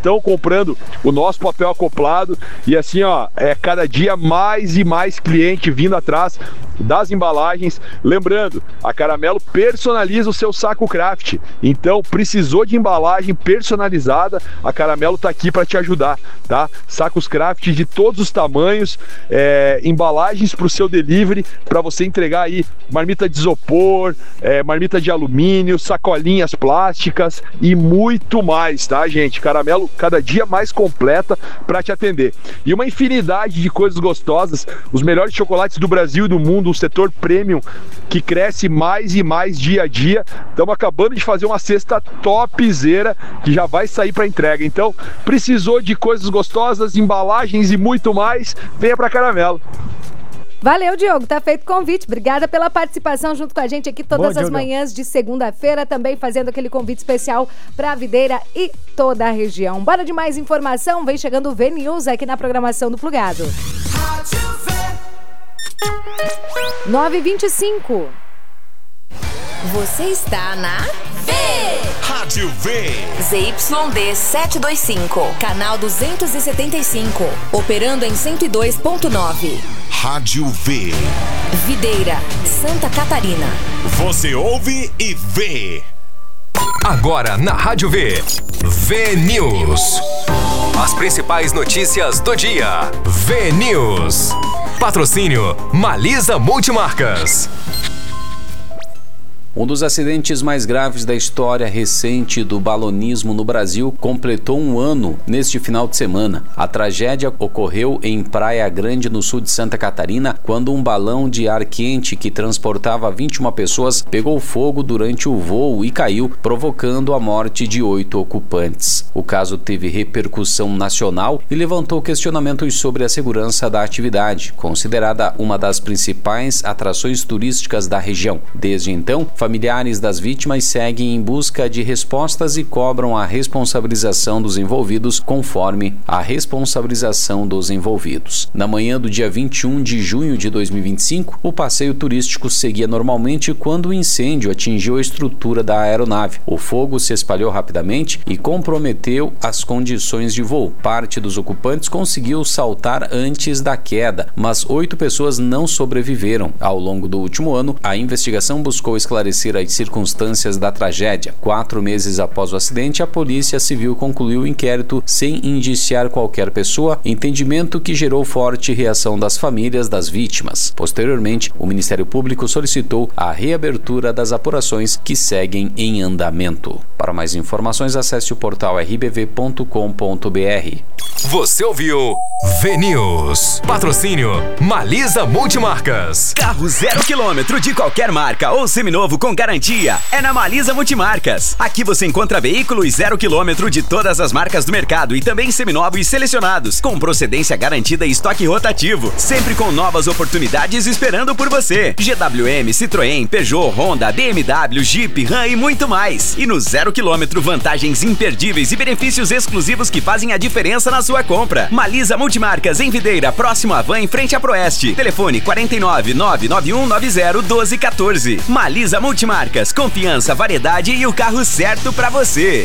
estão comprando o nosso papel acoplado e assim, ó, cada dia mais e mais cliente vindo atrás das embalagens. Lembrando, a Caramelo personaliza o seu saco craft, então precisou de embalagem personalizada, a Caramelo tá aqui para te ajudar, tá? Sacos craft de todos os tamanhos, embalagens para o seu delivery, para você entregar aí marmita de isopor, marmita de alumínio, sacolinhas plásticas e muito mais, tá, gente? Caramelo cada dia mais completa para te atender. E uma infinidade de coisas gostosas, os melhores chocolates do Brasil e do mundo, o setor premium que cresce mais e mais dia a dia. Estamos acabando de fazer uma cesta topzera que já vai sair para entrega. Então, precisou de coisas gostosas, embalagens e muito mais, venha para Caramelo. Valeu, Diogo, tá feito o convite. Obrigada pela participação junto com a gente aqui todas as manhãs de segunda-feira, também fazendo aquele convite especial para a Videira e toda a região. Bora de mais informação, vem chegando o V-News aqui na programação do Plugado. 9h25. Você está na Rádio V. ZYD 725, canal 275, operando em 102.9. Rádio V. Videira, Santa Catarina. Você ouve e vê. Agora na Rádio V. V-News. As principais notícias do dia. V-News. Patrocínio Malisa Multimarcas. Um dos acidentes mais graves da história recente do balonismo no Brasil completou um ano neste final de semana. A tragédia ocorreu em Praia Grande, no sul de Santa Catarina, quando um balão de ar quente que transportava 21 pessoas pegou fogo durante o voo e caiu, provocando a morte de 8 ocupantes. O caso teve repercussão nacional e levantou questionamentos sobre a segurança da atividade, considerada uma das principais atrações turísticas da região. Desde então, familiares das vítimas seguem em busca de respostas e cobram a responsabilização dos envolvidos conforme a responsabilização dos envolvidos. Na manhã do dia 21 de junho de 2025, o passeio turístico seguia normalmente quando o incêndio atingiu a estrutura da aeronave. O fogo se espalhou rapidamente e comprometeu as condições de voo. Parte dos ocupantes conseguiu saltar antes da queda, mas 8 pessoas não sobreviveram. Ao longo do último ano, a investigação buscou esclarecer as circunstâncias da tragédia. 4 meses após o acidente, a Polícia Civil concluiu o inquérito sem indiciar qualquer pessoa, entendimento que gerou forte reação das famílias das vítimas. Posteriormente, o Ministério Público solicitou a reabertura das apurações que seguem em andamento. Para mais informações, acesse o portal rbv.com.br. Você ouviu V-News. Patrocínio Malisa Multimarcas. Carro 0 km de qualquer marca ou seminovo com garantia é na Malisa Multimarcas. Aqui você encontra veículos 0 km de todas as marcas do mercado e também seminovos selecionados, com procedência garantida e estoque rotativo, sempre com novas oportunidades esperando por você. GWM, Citroën, Peugeot, Honda, BMW, Jeep, Ram e muito mais. E no 0 km, vantagens imperdíveis e benefícios exclusivos que fazem a diferença na sua compra. Malisa Multimarcas em Videira, próximo à Van, em frente à Proeste. Telefone 49 99190 1214. Malisa Multimarcas, confiança, variedade e o carro certo pra você.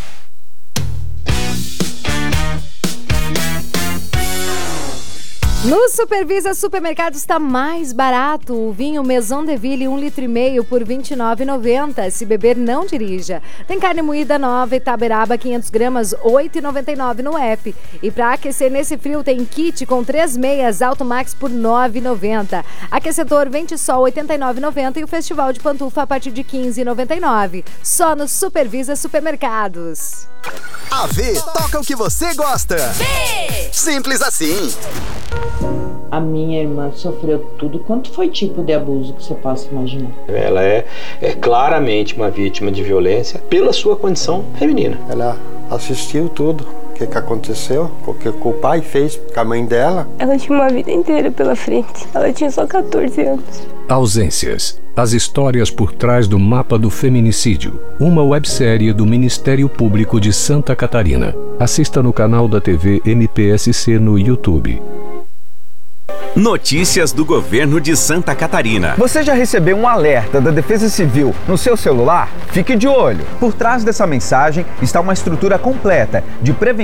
No Supervisa Supermercados está mais barato. O vinho Maison de Ville 1,5 litros por R$ 29,90. Se beber, não dirija. Tem carne moída nova Itaberaba 500 gramas, R$ 8,99 no app. E para aquecer nesse frio tem kit com 3 meias Alto Max por R$ 9,90. Aquecedor Vente Sol R$ 89,90 e o Festival de Pantufa a partir de R$ 15,99. Só no Supervisa Supermercados. A V toca o que você gosta. V! Simples assim. A minha irmã sofreu tudo. Quanto foi tipo de abuso que você possa imaginar? Ela é claramente uma vítima de violência pela sua condição feminina. Ela assistiu tudo. O que aconteceu, o que o pai fez com a mãe dela. Ela tinha uma vida inteira pela frente. Ela tinha só 14 anos. Ausências. As histórias por trás do mapa do feminicídio. Uma websérie do Ministério Público de Santa Catarina. Assista no canal da TV MPSC no YouTube. Notícias do Governo de Santa Catarina. Você já recebeu um alerta da Defesa Civil no seu celular? Fique de olho. Por trás dessa mensagem está uma estrutura completa de prevenção